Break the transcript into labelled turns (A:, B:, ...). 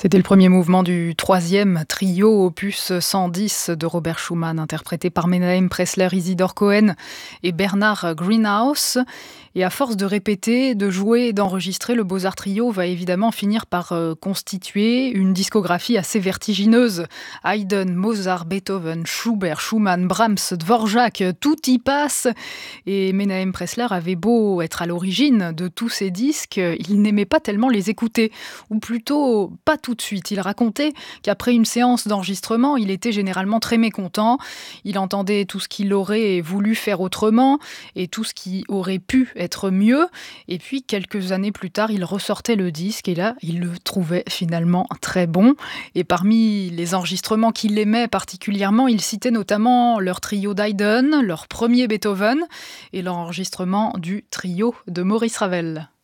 A: C'était le premier mouvement du troisième trio opus 110 de Robert Schumann, interprété par Menahem Pressler, Isidore Cohen et Bernard Greenhouse. Et à force de répéter, de jouer et d'enregistrer, le Beaux-Arts Trio va évidemment finir par constituer une discographie assez vertigineuse. Haydn, Mozart, Beethoven, Schubert, Schumann, Brahms, Dvorak, tout y passe. Et Menahem Pressler avait beau être à l'origine de tous ces disques, il n'aimait pas tellement les écouter, ou plutôt pas tout de suite. Il racontait qu'après une séance d'enregistrement, il était généralement très mécontent. Il entendait tout ce qu'il aurait voulu faire autrement et tout ce qui aurait pu être mieux. Et puis, quelques années plus tard, il ressortait le disque et là, il le trouvait finalement très bon. Et parmi les enregistrements qu'il aimait particulièrement, il citait notamment leur trio d'Haydn, leur premier Beethoven et l'enregistrement du trio de Maurice Ravel.